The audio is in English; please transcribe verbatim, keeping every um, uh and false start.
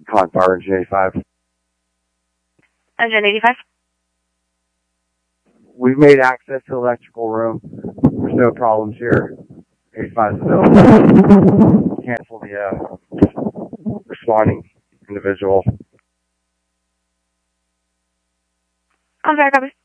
Con Fire Engine eighty-five. Engine eighty-five. We've made access to the electrical room. There's no problems here. eighty-five is available. Cancel the uh, responding individual. I'm sorry, copy.